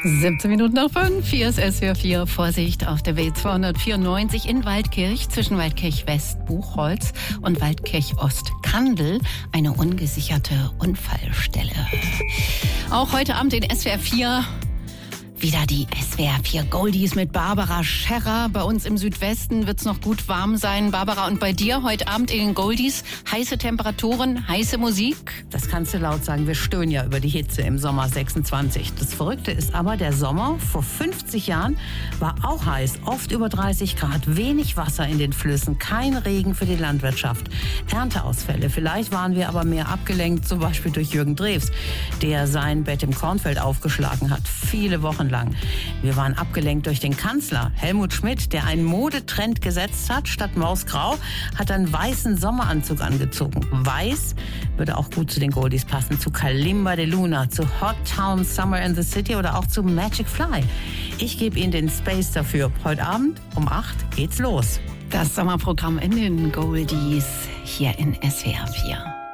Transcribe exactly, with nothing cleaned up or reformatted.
siebzehn Minuten nach fünf, hier ist S W R vier. Vorsicht auf der W zweihundertvierundneunzig in Waldkirch zwischen Waldkirch West Buchholz und Waldkirch Ost Kandel eine ungesicherte Unfallstelle. Auch heute Abend in S W R vier wieder die S W R vier Goldies mit Barbara Scherrer. Bei uns im Südwesten wird es noch gut warm sein. Barbara, und bei dir heute Abend in den Goldies heiße Temperaturen, heiße Musik? Das kannst du laut sagen. Wir stöhnen ja über die Hitze im Sommer sechsundzwanzig. Das Verrückte ist aber, der Sommer vor fünfzig Jahren war auch heiß. Oft über dreißig Grad, wenig Wasser in den Flüssen, kein Regen für die Landwirtschaft. Ernteausfälle. Vielleicht waren wir aber mehr abgelenkt, zum Beispiel durch Jürgen Drews, der sein Bett im Kornfeld aufgeschlagen hat. Viele Wochen lang. Wir waren abgelenkt durch den Kanzler Helmut Schmidt, der einen Modetrend gesetzt hat. Statt Mausgrau hat er einen weißen Sommeranzug angezogen. Weiß würde auch gut zu den Goldies passen, zu Kalimba de Luna, zu Hot Town Summer in the City oder auch zu Magic Fly. Ich gebe Ihnen den Space dafür. Heute Abend um acht geht's los. Das Sommerprogramm in den Goldies hier in S W R vier.